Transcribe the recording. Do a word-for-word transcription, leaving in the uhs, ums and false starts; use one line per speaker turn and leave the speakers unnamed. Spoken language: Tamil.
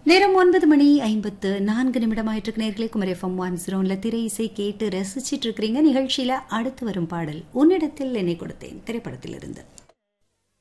நேரம் ஒன்பது மணி ஐம்பத்து நான்கு நிமிடமாயிட்டு நேர்களே குமரி எஃப்எம் ஒன் ஜீரோன்ல திரை இசை கேட்டு ரசிச்சிட்டு இருக்கிறீங்க. நிகழ்ச்சியில அடுத்து வரும் பாடல் உன்னிடத்தில் என்னை கொடுத்தேன் திரைப்படத்திலிருந்து.